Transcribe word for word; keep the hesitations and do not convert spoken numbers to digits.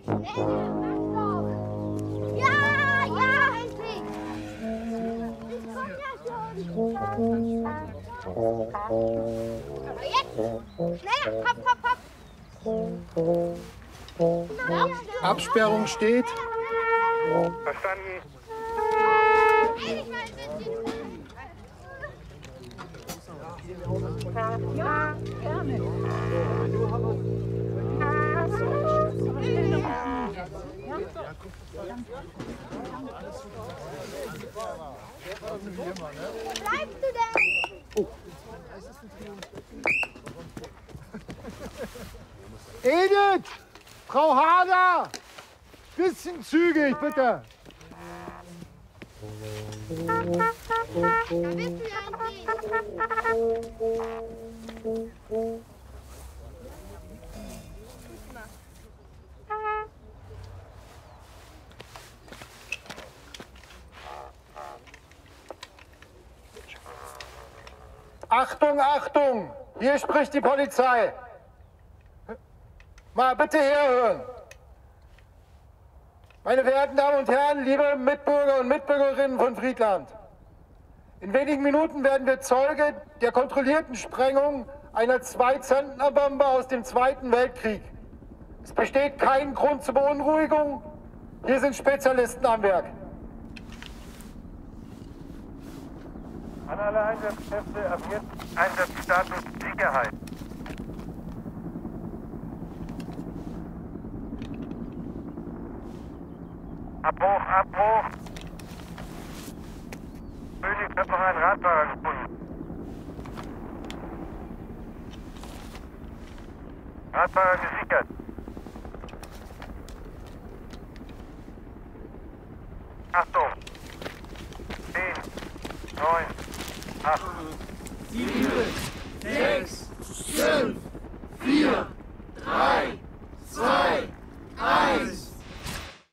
Ja, ja, endlich! Ich komm ja schon! Aber jetzt! Schneller! Hopp, hopp, hopp! Absperrung steht. Verstanden. Ja, gerne. Wo bleibst du denn? Oh. Edith! Frau Hader! Bisschen zügig, bitte! Da bist du ja endlich! Achtung, Achtung! Hier spricht die Polizei. Mal bitte herhören. Meine verehrten Damen und Herren, liebe Mitbürger und Mitbürgerinnen von Friedland. In wenigen Minuten werden wir Zeuge der kontrollierten Sprengung einer Zwei-Zentner-Bombe aus dem Zweiten Weltkrieg. Es besteht kein Grund zur Beunruhigung. Hier sind Spezialisten am Werk. An alle Einsatzkräfte ab jetzt Einsatzstatus Sicherheit. Abbruch, Abbruch. Phoenix hat noch einen Radfahrer gefunden. Radfahrer gesichert. Achtung. zehn, neun, acht, sieben, sechs, fünf,